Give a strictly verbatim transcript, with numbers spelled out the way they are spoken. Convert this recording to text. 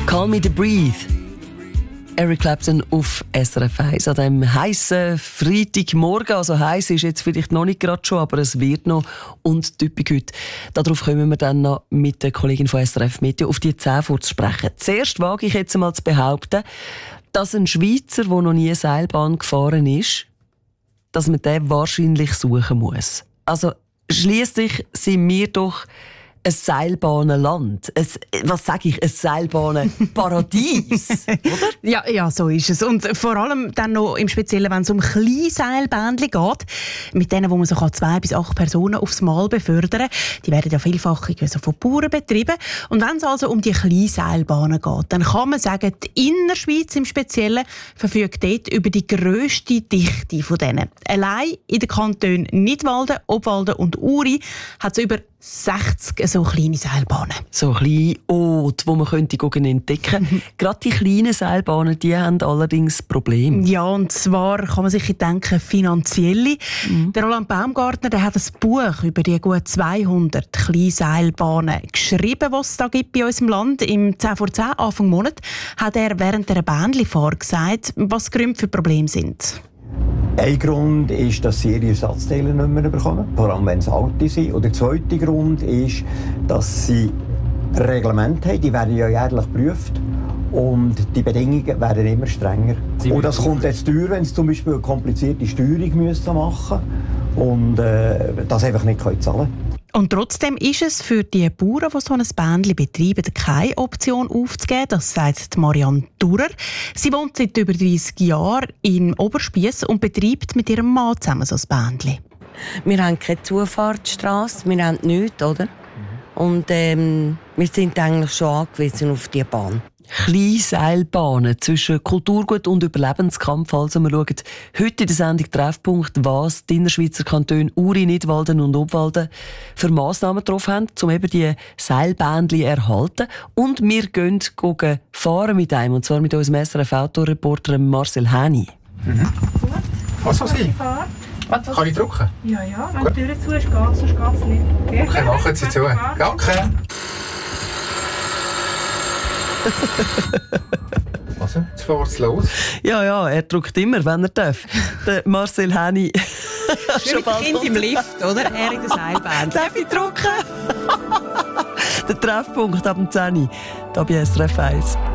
Call Me to Breathe. Eric Clapton auf S R F eins an diesem heissen Freitagmorgen. Also heiß ist jetzt vielleicht noch nicht gerade schon, aber es wird noch. Und typisch heute. Darauf kommen wir dann noch mit der Kollegin von S R F Meteo auf die zehn vor zu sprechen. Zuerst wage ich jetzt einmal zu behaupten, dass ein Schweizer, der noch nie eine Seilbahn gefahren ist, dass man den wahrscheinlich suchen muss. Also schliesslich sind wir doch ein Seilbahnenland. Ein, was sage ich? Ein Seilbahnenparadies. Oder? Ja, ja, so ist es. Und vor allem dann noch im Speziellen, wenn es um Kleinseilbändchen geht, mit denen, wo man so zwei bis acht Personen aufs Mal befördern kann. Die werden ja vielfach also von Bauern betrieben. Und wenn es also um die Kleinseilbahnen geht, dann kann man sagen, die Innerschweiz im Speziellen verfügt dort über die grösste Dichte von denen. Allein in den Kantonen Nidwalden, Obwalden und Uri hat es über sechzig so kleine Seilbahnen. So kleine Orte, die man könnte entdecken könnte. Gerade die kleinen Seilbahnen, die haben allerdings Probleme. Ja, und zwar kann man sich denken, finanzielle. Mhm. Der Roland Baumgartner, der hat ein Buch über die gut zweihundert Kleinseilbahnen geschrieben, die es da gibt bei uns im Land. Im zehn vor zehn, Anfang Monat, hat er während der Bändchenfahrt gesagt, was die Gründe für Probleme sind. Ein Grund ist, dass sie ihre Ersatzteile nicht mehr bekommen, vor allem wenn sie alte sind. Und der zweite Grund ist, dass sie Reglemente haben, die werden ja jährlich geprüft. Und die Bedingungen werden immer strenger. Sie und das kommt jetzt teuer, wenn sie zum Beispiel eine komplizierte Steuerung machen müssen und äh, das einfach nicht zahlen können. Und trotzdem ist es für die Bauern, die so ein Bändchen betreiben, keine Option aufzugeben. Das sagt Marianne Durer. Sie wohnt seit über dreissig Jahren in Oberspiess und betreibt mit ihrem Mann zusammen so ein Bändchen. Wir haben keine Zufahrtsstrasse, wir haben nichts, oder? Und ähm, wir sind eigentlich schon angewiesen auf die Bahn. Kleinseilbahnen zwischen Kulturgut und Überlebenskampf. Also wir schauen heute in der Sendung Treffpunkt, was die Innerschweizer Kantone Uri, Nidwalden und Obwalden für Massnahmen getroffen haben, um eben die Seilbändchen zu erhalten. Und wir gehen gucken, fahren mit einem, und zwar mit unserem S R F-Autoreporter Marcel Häni. Mhm. Gut. Was soll sein? Kann ich drücken? Ja, ja. Wenn die Tür zu ist, geht es, sonst geht es nicht. Okay, okay, machen Sie zu. Danke. Also, jetzt fährt es los. Ja, ja, er drückt immer, wenn er darf. Der Marcel Häni. Schon bald Kind im Lift, oder? Er in der Seilbahn. Darf ich drücken? Der Treffpunkt ab dem zehn Uhr, hier bei S R F eins.